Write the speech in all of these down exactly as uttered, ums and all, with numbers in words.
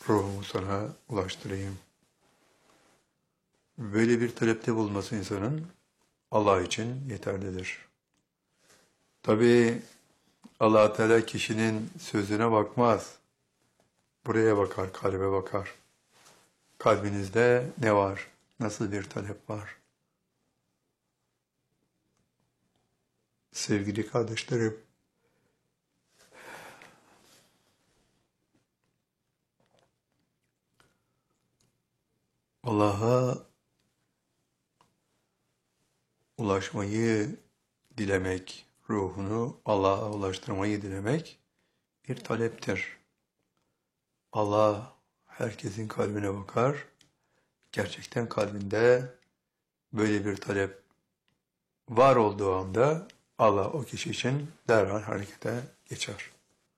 ruhumu sana ulaştırayım. Böyle bir talepte bulunması insanın Allah için yeterlidir. Tabii Allah Teala kişinin sözüne bakmaz. Buraya bakar, kalbe bakar. Kalbinizde ne var? Nasıl bir talep var? Sevgili kardeşlerim, Allah'a ulaşmayı dilemek, ruhunu Allah'a ulaştırmayı dilemek bir taleptir. Allah herkesin kalbine bakar. Gerçekten kalbinde böyle bir talep var olduğu anda Allah o kişi için derhal harekete geçer.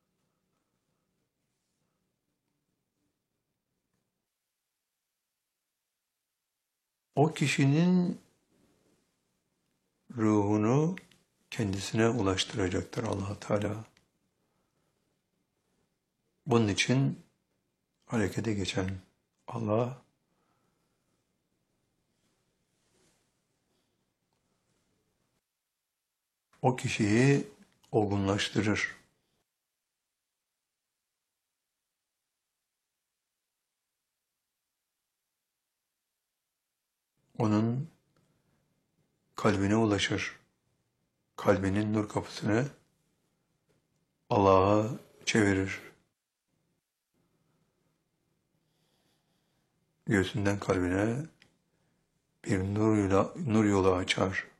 O kişinin ruhunu kendisine ulaştıracaktır Allah Teala. Bunun için harekete geçen Allah o kişiyi olgunlaştırır. Onun kalbine ulaşır. Kalbinin nur kapısını Allah'a çevirir. Göğsünden kalbine bir nur yolu, nur yolu açar.